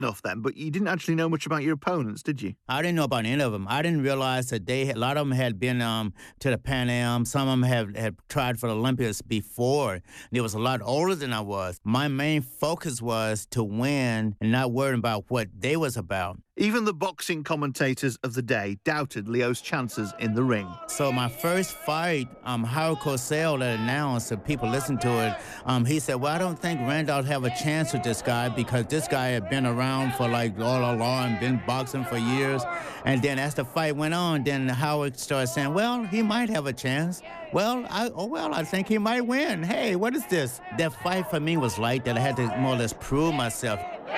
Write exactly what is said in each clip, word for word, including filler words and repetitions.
enough then, but you didn't actually know much about your opponents, did you? I didn't know about any of them. I didn't realize that they had, a lot of them had been um, to the Pan Am. Some of them have had tried for the Olympics before. They was a lot older than I was. My main focus was to win and not worrying about what they was about. Even the boxing commentators of the day doubted Leo's chances in the ring. So my first fight, um, Howard Cosell that announced, and people listened to it, um, he said, well, I don't think Randolph have a chance with this guy because this guy had been around for like all along, been boxing for years. And then as the fight went on, then Howard started saying, well, he might have a chance. Well, I, oh, well, I think he might win. Hey, what is this? That fight for me was like that. I had to more or less prove myself.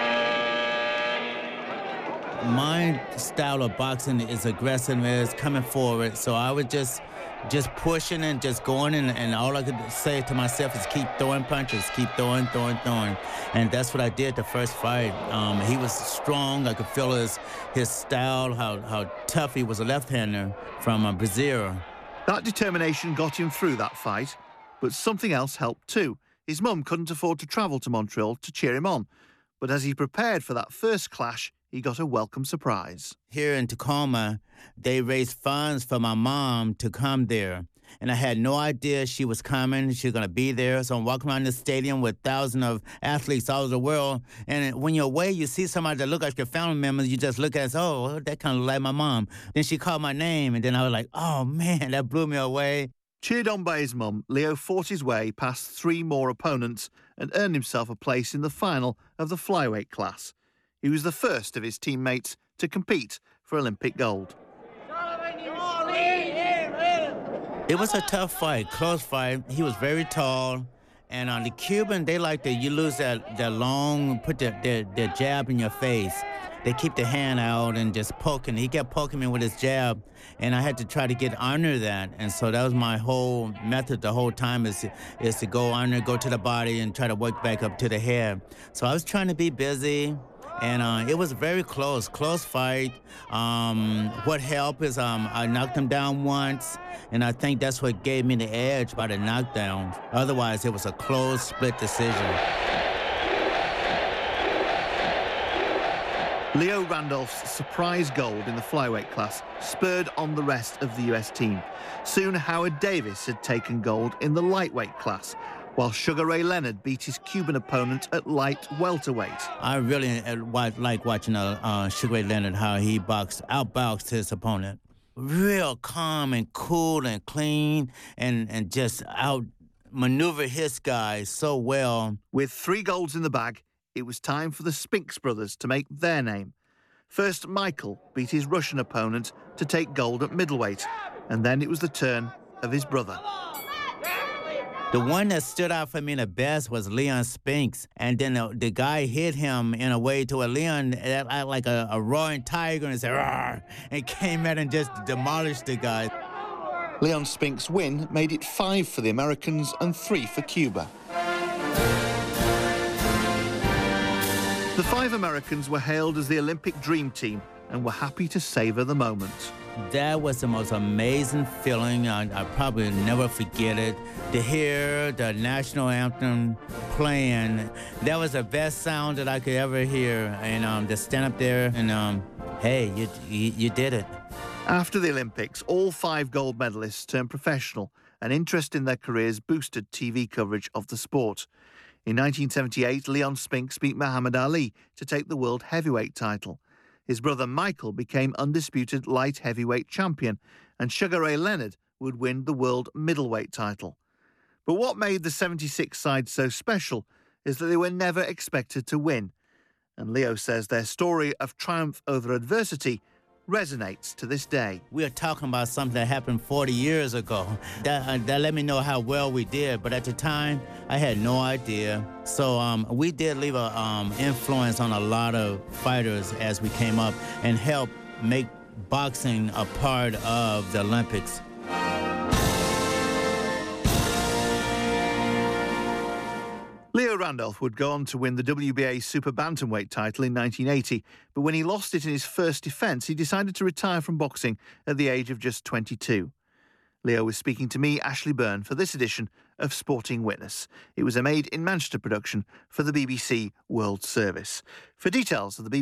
My style of boxing is aggressive, is coming forward. So I was just just pushing and just going, and, and all I could say to myself is keep throwing punches, keep throwing, throwing, throwing. And that's what I did the first fight. Um, he was strong. I could feel his his style, how, how tough he was, a left-hander from uh, Brazil. That determination got him through that fight, but something else helped too. His mum couldn't afford to travel to Montreal to cheer him on. But as he prepared for that first clash, he got a welcome surprise. Here in Tacoma, they raised funds for my mom to come there. And I had no idea she was coming. She was going to be there. So I'm walking around the stadium with thousands of athletes all over the world. And when you're away, you see somebody that look like your family members. You just look at us, oh, that kind of like my mom. Then she called my name. And then I was like, oh, man, that blew me away. Cheered on by his mum, Leo fought his way past three more opponents and earned himself a place in the final of the flyweight class. He was the first of his teammates to compete for Olympic gold. It was a tough fight, close fight. He was very tall. And on the Cuban, they like to, you lose that, that long, put their, their, their jab in your face. They keep the hand out and just poking. He kept poking me with his jab, and I had to try to get under that. And so that was my whole method the whole time is, is to go under, go to the body, and try to work back up to the head. So I was trying to be busy. And uh, it was very close, close fight. Um, what helped is um, I knocked him down once, and I think that's what gave me the edge by the knockdown. Otherwise, it was a close split decision. Leo Randolph's surprise gold in the flyweight class spurred on the rest of the U S team. Soon, Howard Davis had taken gold in the lightweight class, while Sugar Ray Leonard beat his Cuban opponent at light welterweight. I really like watching uh, uh, Sugar Ray Leonard, how he boxed, outboxed his opponent. Real calm and cool and clean, and, and just outmaneuver his guys so well. With three golds in the bag, it was time for the Spinks brothers to make their name. First, Michael beat his Russian opponent to take gold at middleweight, and then it was the turn of his brother. The one that stood out for me the best was Leon Spinks. And then the, the guy hit him in a way to a Leon, like a, a roaring tiger, and said, "Rawr," and came out and just demolished the guy. Leon Spinks' win made it five for the Americans and three for Cuba. The five Americans were hailed as the Olympic Dream Team and were happy to savor the moment. That was the most amazing feeling. I, I probably never forget it. To hear the national anthem playing, that was the best sound that I could ever hear. And um, to stand up there and, um, hey, you, you, you did it. After the Olympics, all five gold medalists turned professional, and interest in their careers boosted T V coverage of the sport. In nineteen seventy-eight, Leon Spinks beat Muhammad Ali to take the world heavyweight title. His brother Michael became undisputed light heavyweight champion, and Sugar Ray Leonard would win the world middleweight title. But what made the seventy-six side so special is that they were never expected to win. And Leo says their story of triumph over adversity resonates to this day. We are talking about something that happened forty years ago. That, uh, that let me know how well we did, but at the time, I had no idea. So um, we did leave an um, influence on a lot of fighters as we came up and helped make boxing a part of the Olympics. Leo Randolph would go on to win the W B A Super Bantamweight title in nineteen eighty, but when he lost it in his first defence, he decided to retire from boxing at the age of just twenty-two. Leo was speaking to me, Ashley Byrne, for this edition of Sporting Witness. It was a Made in Manchester production for the B B C World Service. For details of the B B C